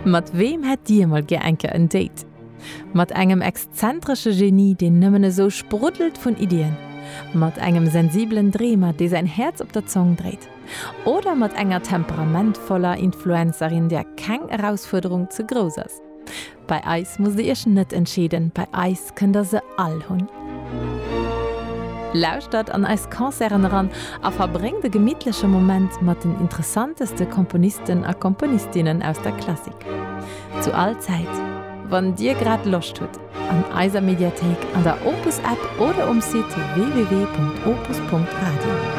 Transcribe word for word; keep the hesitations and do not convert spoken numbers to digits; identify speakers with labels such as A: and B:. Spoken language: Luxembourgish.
A: Mat wem hätt dir mal geenke ein Date? Mat engem exzentrische Genie, den nëmmene so sprudelt von Ideen. Mat engem sensiblen Dreamer, der sein Herz op der Zunge dreht. Oder mat enger temperamentvoller Influencerin, der keine Herausforderung zu groß ist. Bei Eis muss ich nicht entschieden, bei Eis könnt ihr se all hun. Lauscht dat an eis Konzern ran a verbringt de gemidtliche Moment mat den interessanteste Komponisten a Komponistinnen aus der Klassik. Zu all Zeit, wann dir grad Lust tut, an eiser Mediathek, an der Opus App oder um Site w w w punkt opus punkt radio.